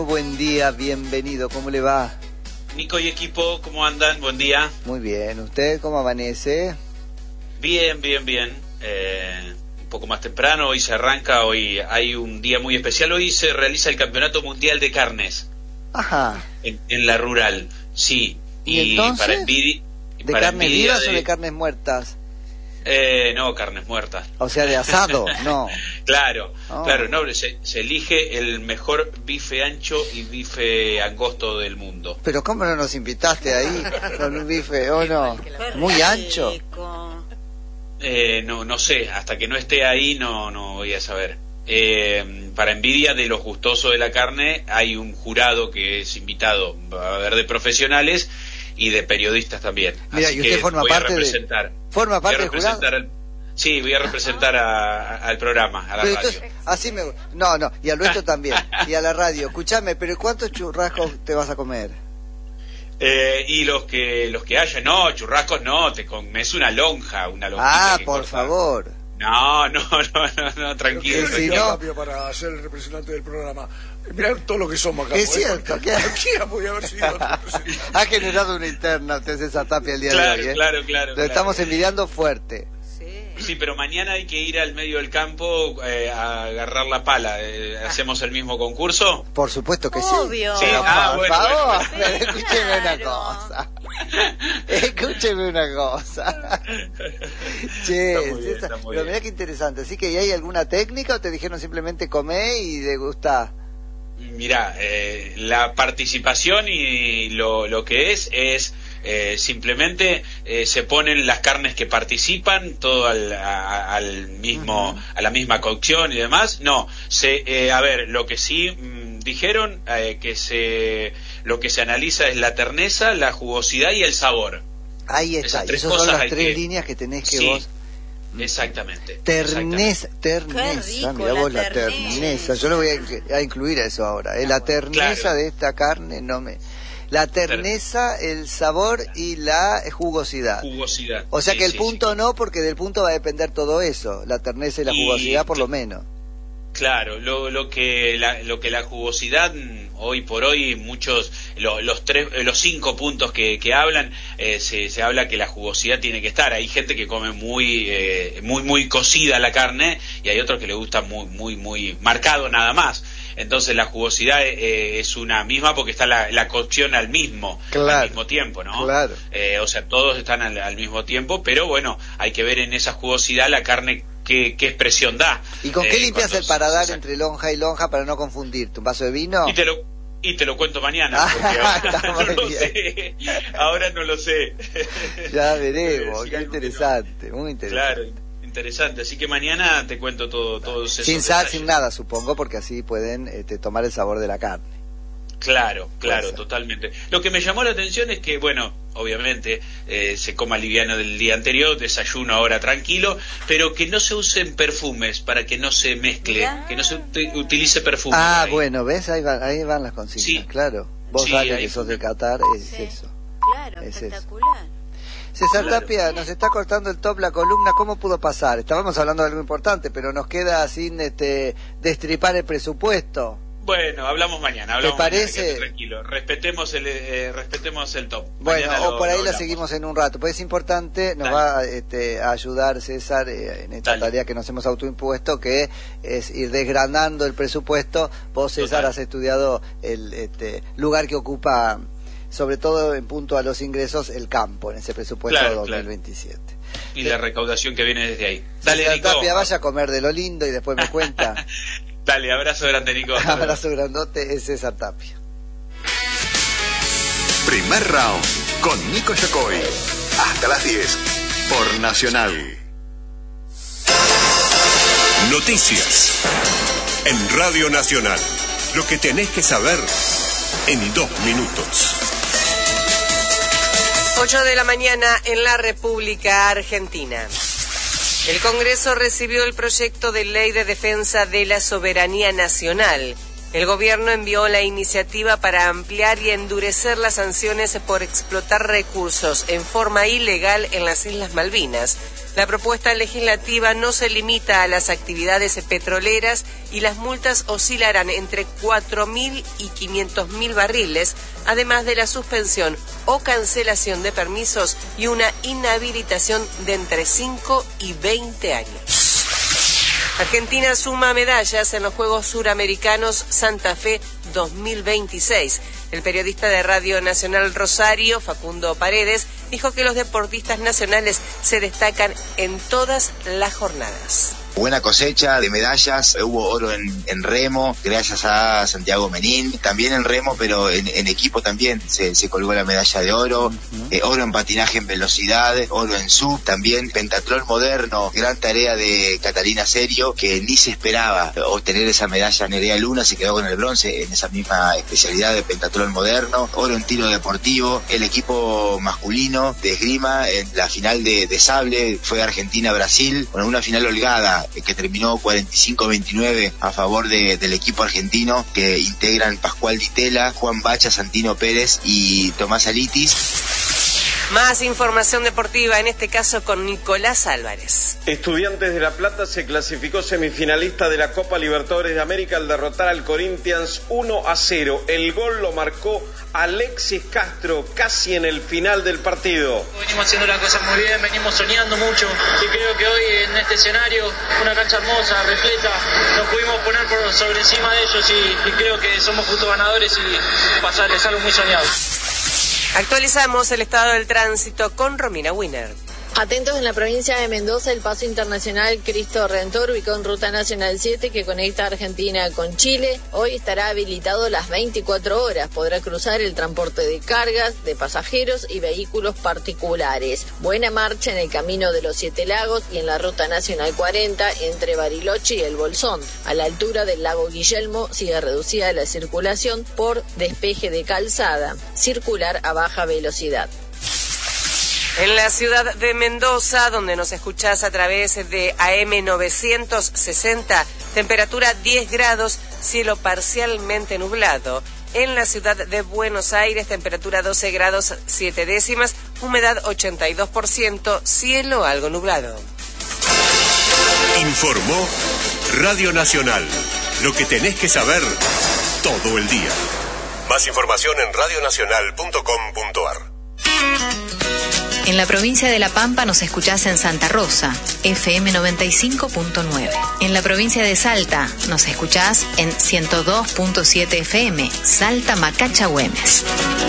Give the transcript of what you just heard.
Buen día, bienvenido, ¿cómo le va? Nico y equipo, ¿cómo andan? Buen día. Muy bien, ¿usted cómo amanece? Bien. Un poco más temprano, hoy se arranca, hoy hay un día muy especial, hoy se realiza el Campeonato Mundial de Carnes. Ajá. En la rural, sí. ¿Y entonces? Para envidia, ¿De carnes vivas o de carnes muertas? No, carnes muertas. O sea, de asado, no. Claro, no, se elige el mejor bife ancho y bife angosto del mundo. Pero ¿cómo no nos invitaste ahí con un bife, o no? Muy ancho. No sé, hasta que no esté ahí no voy a saber. Para envidia de los gustosos de la carne, hay un jurado que es invitado, va a haber de profesionales y de periodistas también. Mira, así y usted que forma voy parte a representar. ¿Forma parte del jurado? Sí, voy a representar al programa, a la pero radio. Entonces, así me... No, y al nuestro también, y a la radio. Escuchame, pero ¿cuántos churrascos te vas a comer? Y los que haya, no, churrascos no, te comes una lonja. Ah, por favor. No, tranquilo. Si no, cambio para ser el representante del programa. Mirá todo lo que somos acá. Es cierto, que cualquiera podía haber sido ha generado una interna usted, César Tapia, el día de hoy. Claro. Lo estamos envidiando fuerte. Sí, pero mañana hay que ir al medio del campo a agarrar la pala. ¿Hacemos el mismo concurso? Por supuesto que Obvio. Sí. Sí, Por favor, bueno. escúcheme una cosa. Escúcheme una cosa. Che, César, pero mirá qué interesante. ¿Así que hay alguna técnica o te dijeron simplemente comé y degustá? Mirá, la participación y lo que es simplemente se ponen las carnes que participan todo al mismo a la misma cocción y demás. No, a ver, lo que sí dijeron lo que se analiza es la terneza, la jugosidad y el sabor. Ahí está. Y esas son las tres líneas que tenés que vos. Exactamente. Terneza, mirá vos la terneza. Yo lo voy a incluir a eso ahora. La terneza de esta carne la terneza, el sabor y la jugosidad. O sea que el punto no, porque del punto va a depender todo eso, la terneza y la jugosidad por lo menos. Claro, lo que la jugosidad hoy por hoy muchos los 5 puntos que hablan se habla que la jugosidad tiene que estar. Hay gente que come muy cocida la carne y hay otros que le gusta muy marcado nada más. Entonces la jugosidad es una misma porque está la cocción al mismo tiempo, ¿no? Claro. O sea, todos están al mismo tiempo, pero bueno, hay que ver en esa jugosidad la carne qué expresión da. ¿Y con qué limpias el paladar entre lonja y lonja para no confundirte? ¿Un vaso de vino? Y te lo cuento mañana, porque ahora no lo sé. Ya veremos, qué interesante, muy interesante. Claro, interesante, así que mañana te cuento todo eso. Sin sal, sin nada, supongo, porque así pueden tomar el sabor de la carne. Claro, totalmente. Lo que me llamó la atención es que, bueno, obviamente se coma liviano del día anterior, desayuno ahora tranquilo, pero que no se usen perfumes para que no se mezcle, que no se utilice perfume. Ah, bueno, ¿ves? Ahí van las consignas, sí. Claro. Vos sabés que sos de Qatar, es eso. Claro, es espectacular. Eso. César Tapia, nos está cortando el top la columna, ¿cómo pudo pasar? Estábamos hablando de algo importante, pero nos queda sin destripar el presupuesto. Bueno, hablamos mañana. ¿Te parece? Mañana, tranquilo, respetemos el top. Bueno, mañana o por ahí la seguimos en un rato, pues es importante, nos va a ayudar César en esta tarea que nos hemos autoimpuesto, que es ir desgranando el presupuesto. Vos, César, has estudiado el lugar que ocupa, sobre todo en punto a los ingresos, el campo en ese presupuesto 2027. Y la recaudación que viene desde ahí. Dale, César Nico. Tapia, vaya a comer de lo lindo y después me cuenta. Dale, abrazo grande, Nico. Abrazo grandote, es César Tapia. Primer round con Nico Yocoy. Hasta las 10 por Nacional. Noticias en Radio Nacional. Lo que tenés que saber en 2 minutos. 8 de la mañana en la República Argentina. El Congreso recibió el proyecto de ley de defensa de la soberanía nacional. El gobierno envió la iniciativa para ampliar y endurecer las sanciones por explotar recursos en forma ilegal en las Islas Malvinas. La propuesta legislativa no se limita a las actividades petroleras y las multas oscilarán entre 4.000 y 500.000 barriles, además de la suspensión o cancelación de permisos y una inhabilitación de entre 5 y 20 años. Argentina suma medallas en los Juegos Suramericanos Santa Fe 2026. El periodista de Radio Nacional Rosario, Facundo Paredes, dijo que los deportistas nacionales se destacan en todas las jornadas. Buena cosecha de medallas, hubo oro en remo, gracias a Santiago Menín, también en remo, pero en equipo también se colgó la medalla de oro, oro en patinaje en velocidad, oro en sub, también pentatlón moderno, gran tarea de Catalina Serio, que ni se esperaba obtener esa medalla. Nerea Luna se quedó con el bronce en esa misma especialidad de pentatlón moderno, oro en tiro deportivo, el equipo masculino de esgrima en la final de sable fue Argentina-Brasil, con una final holgada que terminó 45-29 a favor del equipo argentino, que integran Pascual Ditela, Juan Bacha, Santino Pérez y Tomás Alitis. Más información deportiva, en este caso con Nicolás Álvarez. Estudiantes de La Plata se clasificó semifinalista de la Copa Libertadores de América al derrotar al Corinthians 1-0. El gol lo marcó Alexis Castro casi en el final del partido. Venimos haciendo las cosas muy bien, venimos soñando mucho y creo que hoy en este escenario, una cancha hermosa, repleta, nos pudimos poner por sobre encima de ellos y creo que somos justos ganadores y pasarles algo muy soñado. Actualizamos el estado del tránsito con Romina Wiener. Atentos, en la provincia de Mendoza, el paso internacional Cristo Redentor, ubicado en Ruta Nacional 7, que conecta Argentina con Chile. Hoy estará habilitado las 24 horas. Podrá cruzar el transporte de cargas, de pasajeros y vehículos particulares. Buena marcha en el Camino de los Siete Lagos y en la Ruta Nacional 40 entre Bariloche y El Bolsón. A la altura del lago Guillermo sigue reducida la circulación por despeje de calzada. Circular a baja velocidad. En la ciudad de Mendoza, donde nos escuchás a través de AM 960, temperatura 10 grados, cielo parcialmente nublado. En la ciudad de Buenos Aires, temperatura 12 grados 7 décimas, humedad 82%, cielo algo nublado. Informó Radio Nacional. Lo que tenés que saber todo el día. Más información en radionacional.com.ar. En la provincia de La Pampa nos escuchás en Santa Rosa, FM 95.9. En la provincia de Salta nos escuchás en 102.7 FM, Salta Macacha Güemes.